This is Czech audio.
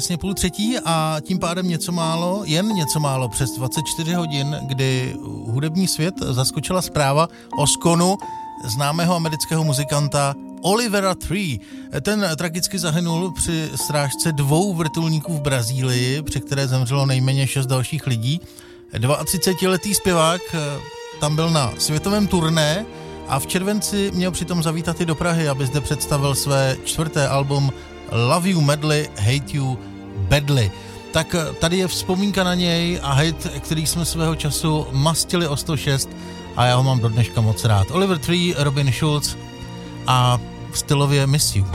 Vlastně 2:30 a tím pádem jen něco málo přes 24 hodin, kdy hudební svět zaskočila zpráva o skonu známého amerického muzikanta Olivera Tree. Ten tragicky zahynul při srážce 2 vrtulníků v Brazílii, při které zemřelo nejméně 6 dalších lidí. 32letý zpěvák tam byl na světovém turné a v červenci měl přitom zavítat i do Prahy, aby zde představil své 4. album Love You Madly, Hate You Badly. Tak tady je vzpomínka na něj a hit, který jsme svého času mastili o 106 a já ho mám do dneška moc rád. Oliver Tree, Robin Schulz a stylově Miss You.